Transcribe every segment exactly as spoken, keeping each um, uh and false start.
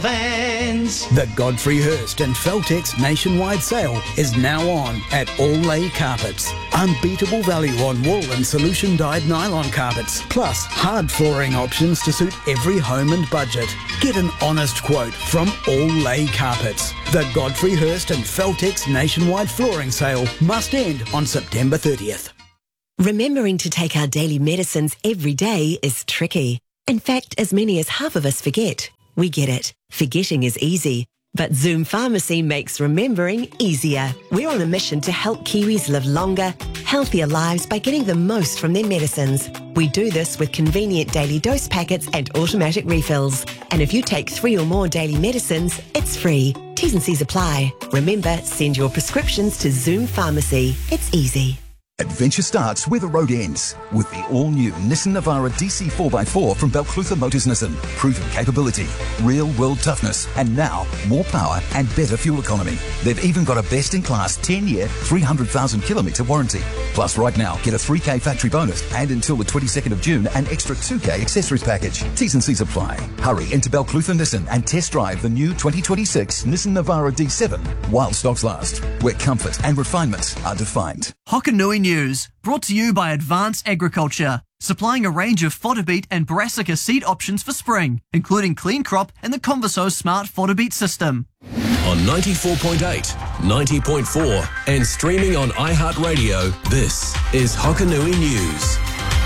Caravans. The Godfrey Hirst and Feltex nationwide sale is now on at All Lay Carpets. Unbeatable value on wool and solution dyed nylon carpets, plus hard flooring options to suit every home and budget. Get an honest quote from All Lay Carpets. The Godfrey Hirst and Feltex nationwide flooring sale must end on September thirtieth. Remembering to take our daily medicines every day is tricky. In fact, as many as half of us forget. We get it. Forgetting is easy. But Zoom Pharmacy makes remembering easier. We're on a mission to help Kiwis live longer, healthier lives by getting the most from their medicines. We do this with convenient daily dose packets and automatic refills. And if you take three or more daily medicines, it's free. T's and C's apply. Remember, send your prescriptions to Zoom Pharmacy. It's easy. Adventure starts where the road ends with the all-new Nissan Navara D C four by four from Balclutha Motors Nissan. Proven capability, real-world toughness, and now more power and better fuel economy. They've even got a best-in-class ten-year, three hundred thousand kilometre warranty. Plus, right now, get a three K factory bonus and until the twenty-second of June, an extra two K accessories package. T's and C's apply. Hurry into Balclutha Nissan and test drive the new twenty twenty-six Nissan Navara D seven while stocks last, where comfort and refinement are defined. Hokanui News, brought to you by Advanced Agriculture, supplying a range of fodder beet and brassica seed options for spring, including Clean Crop and the Converso Smart Fodder Beet System. On ninety-four point eight, ninety point four and streaming on iHeartRadio, this is Hokanui News.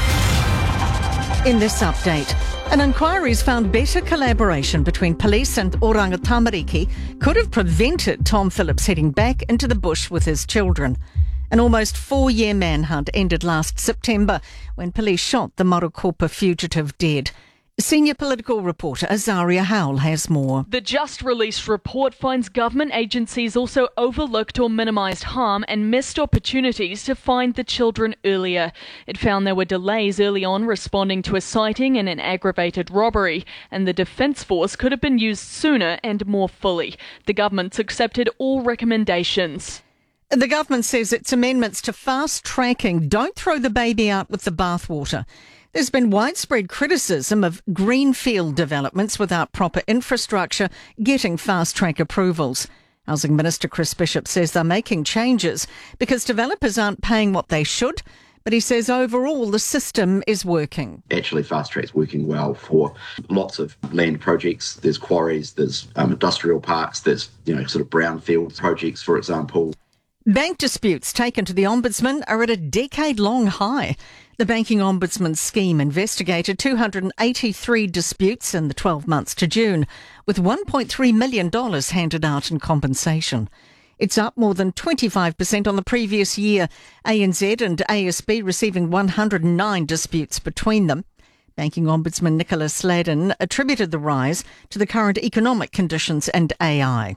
In this update, an inquiry's found better collaboration between police and Oranga Tamariki could have prevented Tom Phillips heading back into the bush with his children. An almost four-year manhunt ended last September when police shot the Marukopa fugitive dead. Senior political reporter Azaria Howell has more. The just-released report finds government agencies also overlooked or minimised harm and missed opportunities to find the children earlier. It found there were delays early on responding to a sighting and an aggravated robbery, and the Defence Force could have been used sooner and more fully. The government's accepted all recommendations. The government says its amendments to fast-tracking don't throw the baby out with the bathwater. There's been widespread criticism of greenfield developments without proper infrastructure getting fast-track approvals. Housing Minister Chris Bishop says they're making changes because developers aren't paying what they should, but he says overall the system is working. Actually, Fast Track's working well for lots of land projects. There's quarries, there's um, industrial parks, there's, you know, sort of brownfield projects, for example. Bank disputes taken to the Ombudsman are at a decade-long high. The Banking Ombudsman scheme investigated two hundred eighty-three disputes in the twelve months to June, with one point three million dollars handed out in compensation. It's up more than twenty-five percent on the previous year, A N Z and A S B receiving one hundred nine disputes between them. Banking Ombudsman Nicholas Sladen attributed the rise to the current economic conditions and A I.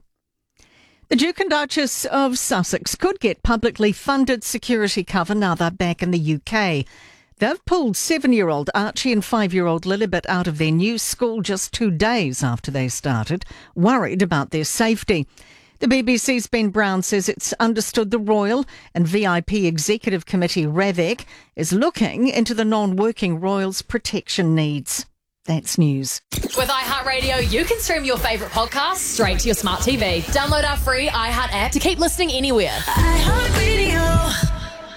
The Duke and Duchess of Sussex could get publicly funded security cover now they're back in the U K. They've pulled seven-year-old Archie and five-year-old Lilibet out of their new school just two days after they started, worried about their safety. The B B C's Ben Brown says it's understood the Royal and V I P Executive Committee, RAVEC, is looking into the non-working Royals' protection needs. That's news. With iHeartRadio, you can stream your favourite podcasts straight to your smart T V. Download our free iHeart app to keep listening anywhere. iHeartRadio.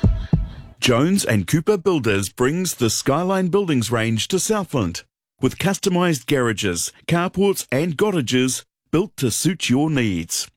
Jones and Cooper Builders brings the Skyline Buildings range to Southland with customised garages, carports and cottages built to suit your needs.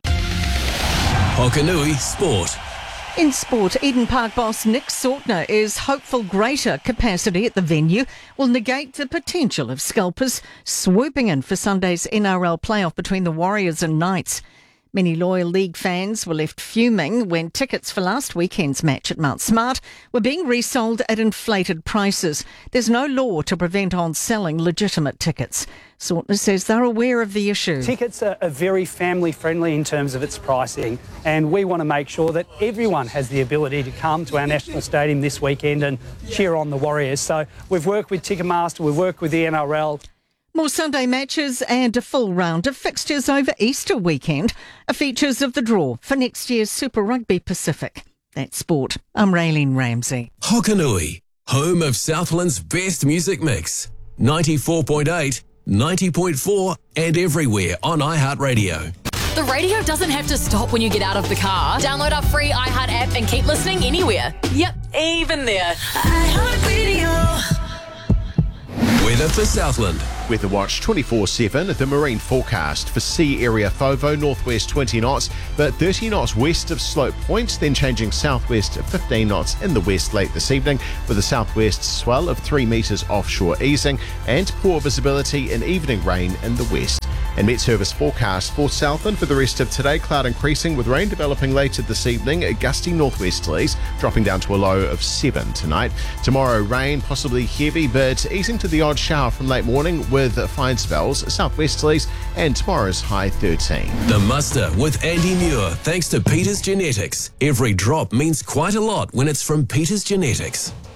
Hokanui Sport. In sport, Eden Park boss Nick Sautner is hopeful greater capacity at the venue will negate the potential of scalpers swooping in for Sunday's N R L playoff between the Warriors and Knights. Many loyal league fans were left fuming when tickets for last weekend's match at Mount Smart were being resold at inflated prices. There's no law to prevent on selling legitimate tickets. Sautner says they're aware of the issue. Tickets are, are very family friendly in terms of its pricing, and we want to make sure that everyone has the ability to come to our National Stadium this weekend and cheer on the Warriors. So we've worked with Ticketmaster, we've worked with the N R L. More Sunday matches and a full round of fixtures over Easter weekend are features of the draw for next year's Super Rugby Pacific. That's sport. I'm Raylene Ramsey. Hokanui, home of Southland's best music mix. ninety-four point eight ninety point four and everywhere on iHeartRadio. The radio doesn't have to stop when you get out of the car. Download our free iHeart app and keep listening anywhere. Yep, even there. iHeartRadio. Weather for Southland. Weather Watch twenty-four seven, the marine forecast for sea area FOVO, northwest twenty knots, but thirty knots west of Slope Point, then changing southwest fifteen knots in the west late this evening, with a southwest swell of three metres offshore easing, and poor visibility and evening rain in the west. And Met Service forecast for Southland for the rest of today, cloud increasing with rain developing later this evening, gusty northwesterlies, dropping down to a low of seven tonight. Tomorrow, rain, possibly heavy, but easing to the odd shower from late morning with fine spells, southwesterlies, and tomorrow's high thirteen. The Muster with Andy Muir, thanks to Peters Genetics. Every drop means quite a lot when it's from Peters Genetics.